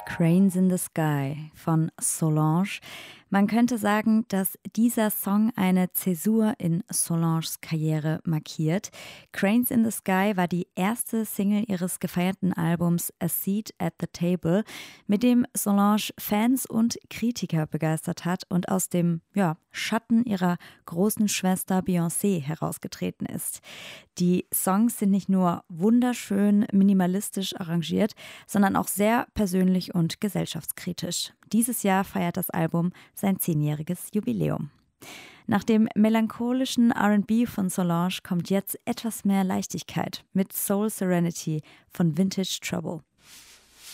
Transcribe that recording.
Cranes in the Sky von Solange. Man könnte sagen, dass dieser Song eine Zäsur in Solanges Karriere markiert. Cranes in the Sky war die erste Single ihres gefeierten Albums A Seat at the Table, mit dem Solange Fans und Kritiker begeistert hat und aus dem Schatten ihrer großen Schwester Beyoncé herausgetreten ist. Die Songs sind nicht nur wunderschön minimalistisch arrangiert, sondern auch sehr persönlich und gesellschaftskritisch. Dieses Jahr feiert das Album sein 10-jähriges Jubiläum. Nach dem melancholischen R&B von Solange kommt jetzt etwas mehr Leichtigkeit mit Soul Serenity von Vintage Trouble.